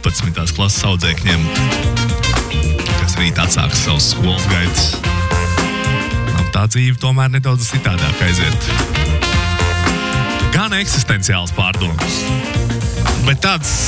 12. klases audzēkņiem, kas rīt atsāks savus skolas gaitas. Tā dzīve tomēr nedaudz citādāk aiziet. Gan eksistenciāls pārdomas, bet tāds